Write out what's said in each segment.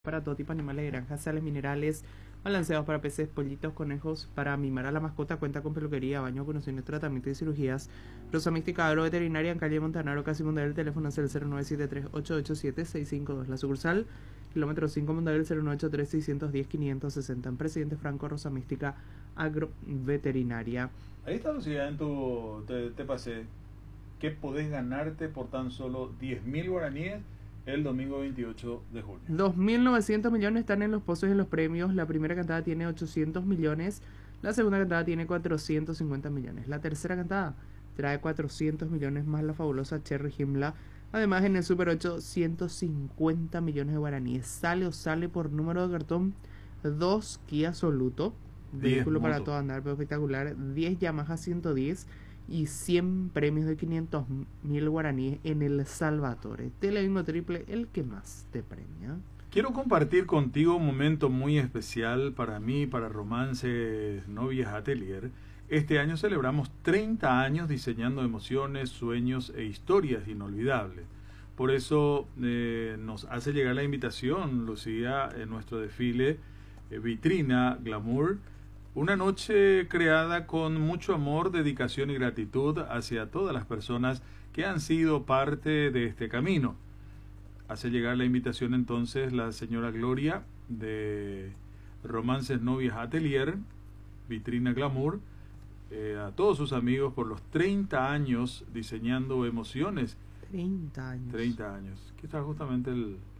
para todo tipo de animales de granja, sales minerales, balanceados para peces, pollitos, conejos, para mimar a la mascota, cuenta con peluquería, baño, conocimiento, tratamiento y cirugías. Rosa Mística Agroveterinaria en calle Montanaro, casi Montevideo, el teléfono es el 0973-887-652. La sucursal, kilómetro 5 Montevideo, el 0983-610-560. En Presidente Franco, Rosa Mística Agroveterinaria. Ahí está, Lucía, te pasé que podés ganarte por tan solo 10.000 guaraníes el domingo 28 de junio. 2.900 millones están en los pozos y en los premios. La primera cantada tiene 800 millones. La segunda cantada tiene 450 millones. La tercera cantada trae 400 millones más la fabulosa Cherry Himla. Además, en el Super 8, 150 millones de guaraníes. Sale por número de cartón 2 Kia Soluto. Vehículo para todo andar, pero espectacular. 10 Yamaha 110 y 100 premios de 500.000 guaraníes en el Salvatore. Telebingo triple, el que más te premia. Quiero compartir contigo un momento muy especial para mí, para Romances Novias Atelier. Este año celebramos 30 años diseñando emociones, sueños e historias inolvidables. Por eso nos hace llegar la invitación, Lucía, en nuestro desfile Vitrina Glamour. Una noche creada con mucho amor, dedicación y gratitud hacia todas las personas que han sido parte de este camino. Hace llegar la invitación entonces la señora Gloria de Romances Novias Atelier, Vitrina Glamour, a todos sus amigos por los 30 años diseñando emociones. 30 años. 30 años. Que está justamente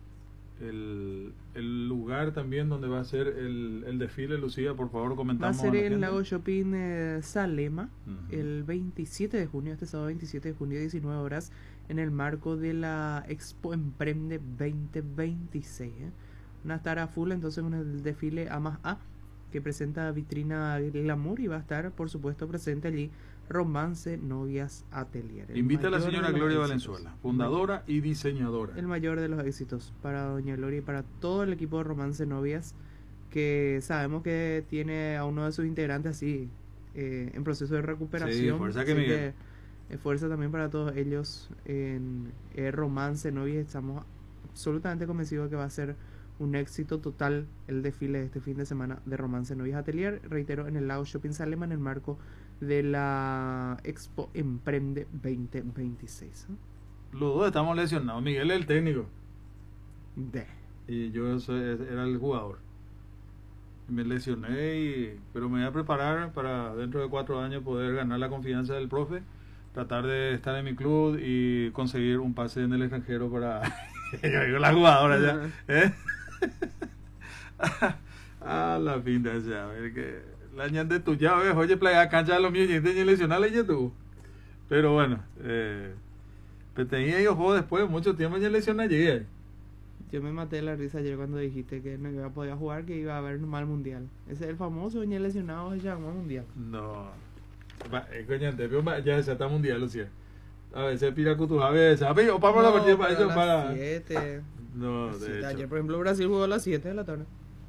el lugar también donde va a ser el desfile, Lucía, por favor, comentamos. Va a ser el Lago Shopping Salema, el 27 de junio, este sábado 27 de junio, 19 horas, en el marco de la Expo Emprende 2026. Una estar a full entonces con el desfile A+A, que presenta Vitrina Glamour, y va a estar, por supuesto, presente allí Romance Novias Atelier. Invita a la señora Gloria Valenzuela, fundadora y diseñadora. El mayor de los éxitos para doña Gloria y para todo el equipo de Romance Novias, que sabemos que tiene a uno de sus integrantes así en proceso de recuperación. Sí, fuerza que Miguel. Fuerza también para todos ellos en Romance Novias. Estamos absolutamente convencidos de que va a ser un éxito total el desfile de este fin de semana de Romance Novias Atelier, reitero, en el Lago Shopping Salema, en el marco de la Expo Emprende 2026. Los dos estamos lesionados. Miguel es el técnico y yo era el jugador. Me lesioné, pero me voy a preparar para dentro de 4 años poder ganar la confianza del profe, tratar de estar en mi club y conseguir un pase en el extranjero para yo digo la jugadora ya, la pinta ya, a ver que la ñande tu ya ves, oye playa cancha lo mío y te lesional y tú. Pero bueno, pero tenía yo juego después de mucho tiempo ya lesionado llegué. Yo me maté de la risa ayer cuando dijiste que no iba a poder jugar, que iba a haber un mal mundial. Ese es el famoso ñe lesionado, se llama mundial. No, coño, ya se está mundial, Lucía. A veces pira con tus aves, a ver, o para la partida para eso para 7. No, de hecho. Ayer, por ejemplo, Brasil jugó a las 7 de la tarde.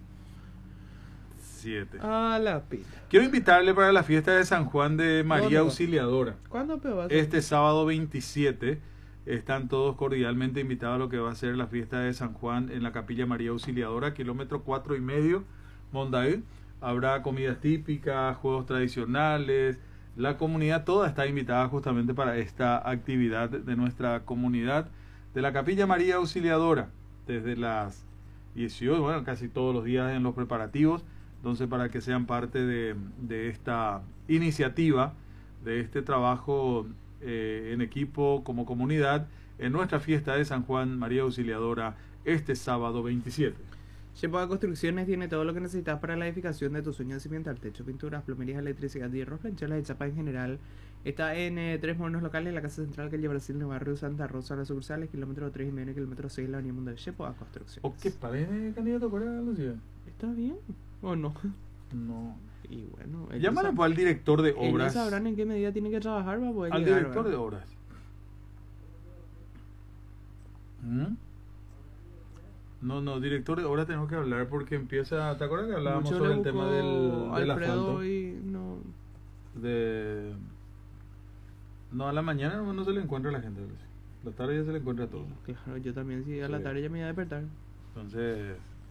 7. A la pila. Quiero invitarle para la fiesta de San Juan de María Auxiliadora. ¿Cuándo va a ser? Este sábado 27 están todos cordialmente invitados a lo que va a ser la fiesta de San Juan en la Capilla María Auxiliadora, kilómetro 4,5, Mondaí. Habrá comidas típicas, juegos tradicionales. La comunidad toda está invitada justamente para esta actividad de nuestra comunidad de la Capilla María Auxiliadora, desde las 18, bueno, casi todos los días en los preparativos. Entonces, para que sean parte de esta iniciativa, de este trabajo en equipo como comunidad, en nuestra fiesta de San Juan María Auxiliadora, este sábado 27. Shepoa Construcciones tiene todo lo que necesitas para la edificación de tus sueños: cimentar, techo, pinturas, plomerías, electricidad, hierro, planchalas y chapas en general. Está en 3 monos locales, en la Casa Central, calle Brasil, en el barrio Santa Rosa, las sucursales, kilómetro 3,5 y kilómetro 6, la avenida Mundo de Shepoa Construcciones. ¿O qué parece candidato por ahí, Lucía? ¿Está bien o no? No. Y bueno, llámale pues al director de obras. Ellos sabrán en qué medida tienen que trabajar para poder al llegar, director ¿verdad? de obras. No, director de obras tenemos que hablar porque empieza. ¿Te acuerdas que hablábamos Mucho sobre el tema del asfalto? Y no. No, a la mañana no se le encuentra a la gente, Lucía. La tarde ya se le encuentra a todos. Claro, yo también, sí, a la tarde ya me iba a despertar. Entonces